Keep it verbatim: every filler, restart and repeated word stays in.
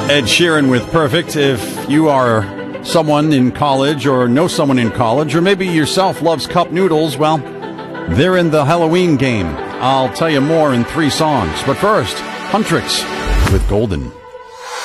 Ed Sheeran with Perfect. If you are someone in college or know someone in college, or maybe yourself loves cup noodles, well, they're in the Halloween game. I'll tell you more in three songs. But first, Huntrix with Golden.